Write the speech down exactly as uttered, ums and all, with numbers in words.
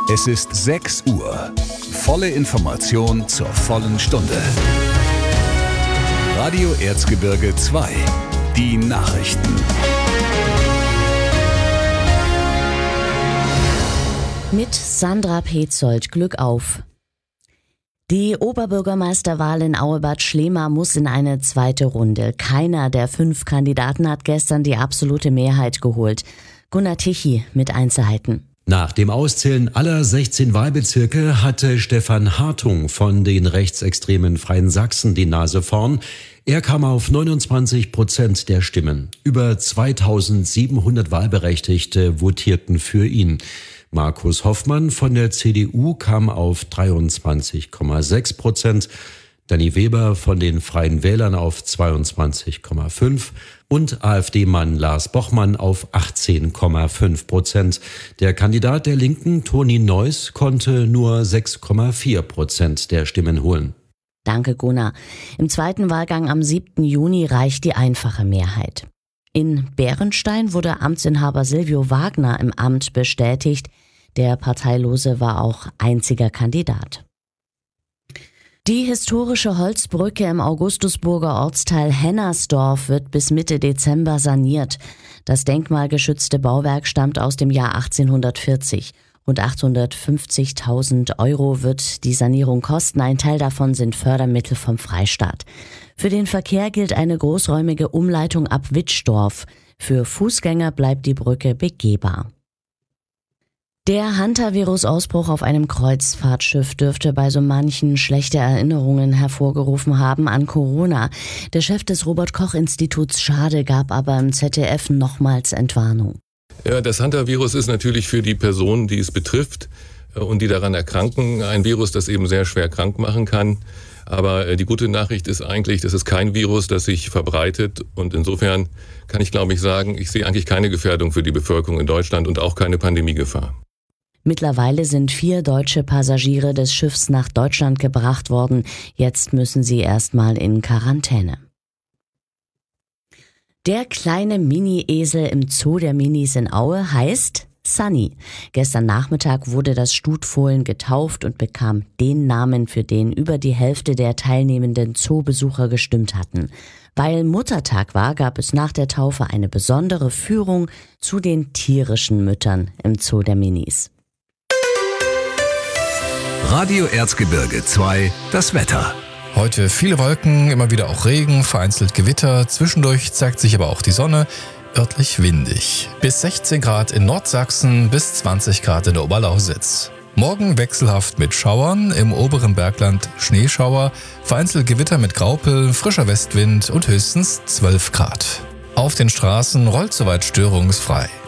Es ist sechs Uhr. Volle Information zur vollen Stunde. Radio Erzgebirge zwei. Die Nachrichten. Mit Sandra Petzold. Glück auf. Die Oberbürgermeisterwahl in Auebad Schlema muss in eine zweite Runde. Keiner der fünf Kandidaten hat gestern die absolute Mehrheit geholt. Gunnar Tichy mit Einzelheiten. Nach dem Auszählen aller sechzehn Wahlbezirke hatte Stefan Hartung von den rechtsextremen Freien Sachsen die Nase vorn. Er kam auf neunundzwanzig Prozent der Stimmen. Über zweitausendsiebenhundert Wahlberechtigte votierten für ihn. Markus Hoffmann von der C D U kam auf dreiundzwanzig Komma sechs Prozent, Danny Weber von den Freien Wählern auf zweiundzwanzig Komma fünf und AfD-Mann Lars Bochmann auf achtzehn Komma fünf Prozent. Der Kandidat der Linken, Toni Neuss, konnte nur sechs Komma vier Prozent der Stimmen holen. Danke, Gunnar. Im zweiten Wahlgang am siebten Juni reicht die einfache Mehrheit. In Bärenstein wurde Amtsinhaber Silvio Wagner im Amt bestätigt. Der Parteilose war auch einziger Kandidat. Die historische Holzbrücke im Augustusburger Ortsteil Hennersdorf wird bis Mitte Dezember saniert. Das denkmalgeschützte Bauwerk stammt aus dem Jahr achtzehnhundertvierzig. Rund achthundertfünfzigtausend Euro wird die Sanierung kosten. Ein Teil davon sind Fördermittel vom Freistaat. Für den Verkehr gilt eine großräumige Umleitung ab Witschdorf. Für Fußgänger bleibt die Brücke begehbar. Der Hantavirus-Ausbruch auf einem Kreuzfahrtschiff dürfte bei so manchen schlechte Erinnerungen hervorgerufen haben an Corona. Der Chef des Robert-Koch-Instituts Schade gab aber im Z D F nochmals Entwarnung. Ja, das Hantavirus ist natürlich für die Personen, die es betrifft und die daran erkranken, ein Virus, das eben sehr schwer krank machen kann. Aber die gute Nachricht ist eigentlich, das ist kein Virus, das sich verbreitet. Und insofern kann ich, glaube ich, sagen, ich sehe eigentlich keine Gefährdung für die Bevölkerung in Deutschland und auch keine Pandemiegefahr. Mittlerweile sind vier deutsche Passagiere des Schiffs nach Deutschland gebracht worden. Jetzt müssen sie erstmal in Quarantäne. Der kleine Mini-Esel im Zoo der Minis in Aue heißt Sunny. Gestern Nachmittag wurde das Stutfohlen getauft und bekam den Namen, für den über die Hälfte der teilnehmenden Zoobesucher gestimmt hatten. Weil Muttertag war, gab es nach der Taufe eine besondere Führung zu den tierischen Müttern im Zoo der Minis. Radio Erzgebirge zwei, das Wetter. Heute viele Wolken, immer wieder auch Regen, vereinzelt Gewitter. Zwischendurch zeigt sich aber auch die Sonne. Örtlich windig. Bis sechzehn Grad in Nordsachsen, bis zwanzig Grad in der Oberlausitz. Morgen wechselhaft mit Schauern, im oberen Bergland Schneeschauer, vereinzelt Gewitter mit Graupel, frischer Westwind und höchstens zwölf Grad. Auf den Straßen rollt soweit störungsfrei.